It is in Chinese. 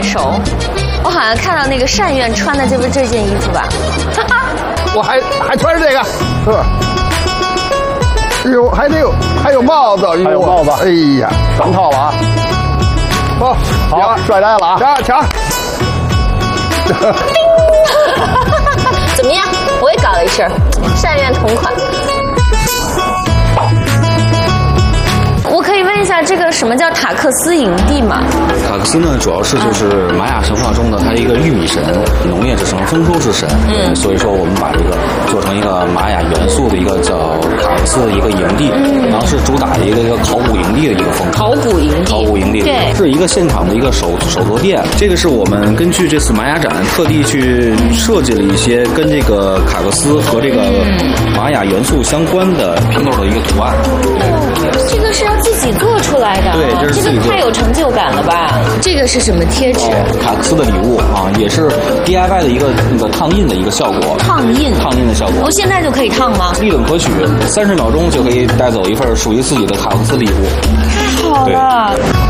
眼熟，我好像看到那个单院穿的这件衣服吧？ 我还穿着这个，是吧？哎呦，还有帽子， 还有帽子， 哎呀， 全套了啊！ 哦， 好，帅呆了啊！ 抢！ 怎么样？我也搞了一身单院同款。我可以问一下，这个什么叫塔克斯营地吗？ 塔克斯呢，主要是就是玛雅神话中的它一个玉米神，农业之神，丰收之神。所以说我们把这个做成一个玛雅元素的一个叫塔克斯的一个营地，然后是主打的一个考古营地的一个风格。 考古营地， 对，是一个现场的一个手作店。这个是我们根据这次玛雅展特地去设计了一些跟这个卡克斯和这个玛雅元素相关的拼凑的一个图案。 这个是要自己做出来的， 对，这是自己做的， 这个太有成就感了吧？这个是什么贴纸？ 卡克斯的礼物啊，也是 DIY 的一个那个烫印的一个效果。烫印的效果。 我现在就可以烫吗？ 立等可取，30秒钟就可以带走一份属于自己的卡克斯礼物。 太好了。